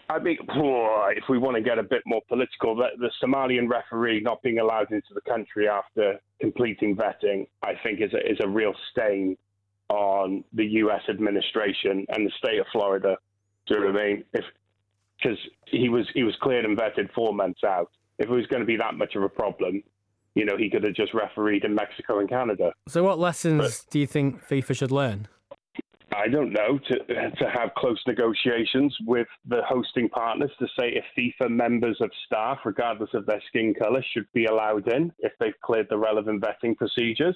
I mean, if we want to get a bit more political, the Somalian referee not being allowed into the country after completing vetting, I think, is a real stain on the U.S. administration and the state of Florida. Do you know what I mean? Because he was cleared and vetted 4 months out. If it was going to be that much of a problem, he could have just refereed in Mexico and Canada. So what lessons do you think FIFA should learn? I don't know, to have close negotiations with the hosting partners to say if FIFA members of staff, regardless of their skin colour, should be allowed in if they've cleared the relevant vetting procedures.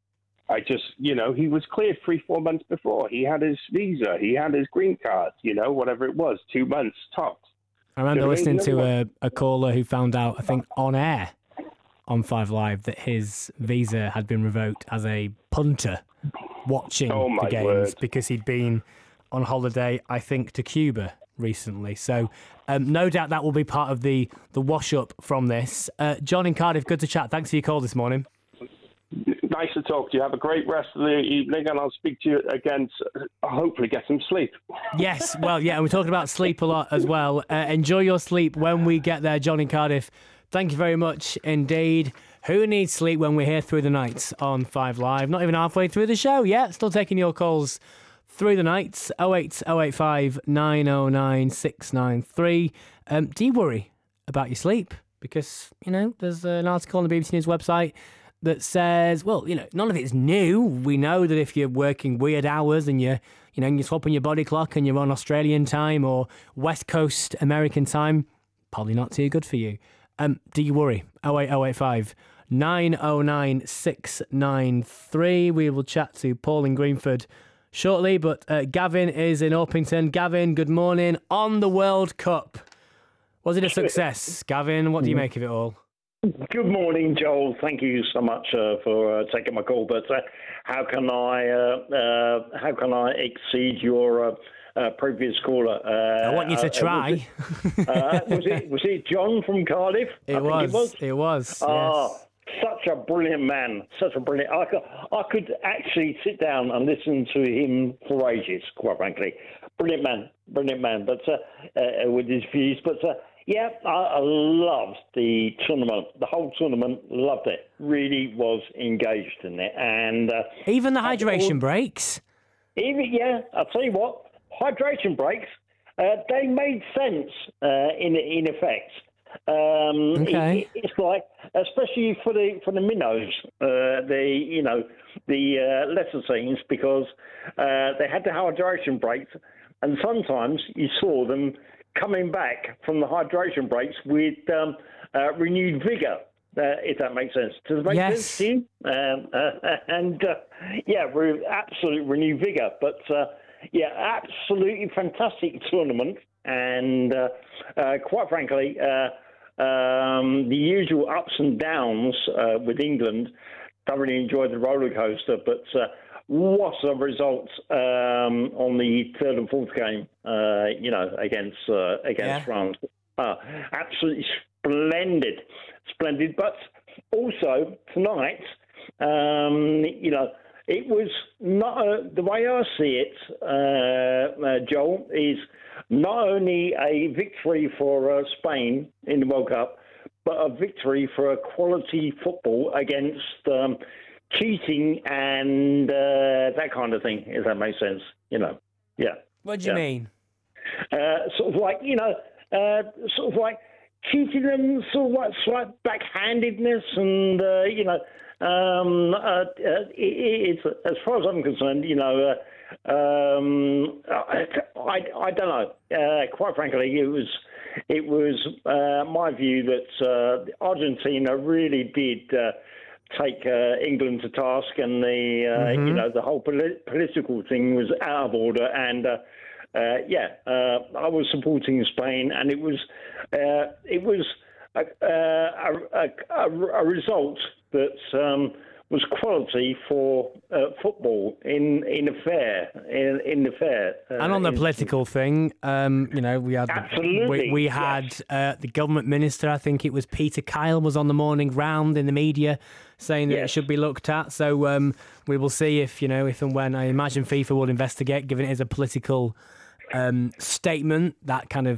He was cleared 3-4 months before. He had his visa, he had his green card, whatever it was, 2 months tops. I remember listening to a caller who found out, I think, on air on 5 Live that his visa had been revoked as a punter watching the games because he'd been on holiday, I think, to Cuba recently. So no doubt that will be part of the wash-up from this. John in Cardiff, good to chat. Thanks for your call this morning. Nice to talk to you. Have a great rest of the evening, and I'll speak to you again. Hopefully get some sleep. Yes, well, yeah, and we're talking about sleep a lot as well. Enjoy your sleep when we get there, John in Cardiff. Thank you very much indeed. Who needs sleep when we're here through the night on 5 Live? Not even halfway through the show yet. Still taking your calls through the night. 08085 909 693. Do you worry about your sleep? Because, there's an article on the BBC News website that says, well, none of it's new. We know that if you're working weird hours and you're swapping your body clock and you're on Australian time or West Coast American time, probably not too good for you. Do you worry? 08085 909 693. We will chat to Paul in Greenford shortly, but Gavin is in Orpington. Gavin, good morning. On the World Cup, was it a success? Gavin, what do you make of it all? Good morning, Joel. Thank you so much for taking my call. But how can I exceed your previous caller? I want you to try. Was it John from Cardiff? It was. Yes. Such a brilliant man. I could actually sit down and listen to him for ages, quite frankly. Brilliant man. But with his views, but. Yeah, I loved the tournament. The whole tournament, loved it. Really was engaged in it. And even the hydration breaks? I'll tell you what, hydration breaks, they made sense in effect. Okay. It's like, especially for the minnows, the lesser teams, because they had the hydration breaks, and sometimes you saw them coming back from the hydration breaks with renewed vigour, if that makes sense. Does it make sense to you? We're absolute renewed vigour. But, absolutely fantastic tournament. And quite frankly, the usual ups and downs with England, thoroughly enjoyed the roller coaster, but what a result on the third and fourth game, against France. Absolutely splendid. But also tonight, it was not the way I see it, Joel, is not only a victory for Spain in the World Cup, but a victory for a quality football against cheating and that kind of thing, if that makes sense. What do you mean? Sort of like cheating and sort of like slight backhandedness, and it's, as far as I'm concerned, I don't know. Quite frankly, it was my view that Argentina really did take England to task, and the whole political thing was out of order. And I was supporting Spain, and it was a result that was quality for football in the fair. And on the political thing, we had absolutely had the government minister. I think it was Peter Kyle was on the morning round in the media saying that it should be looked at. So we will see if and when. I imagine FIFA will investigate, given it is a political statement that kind of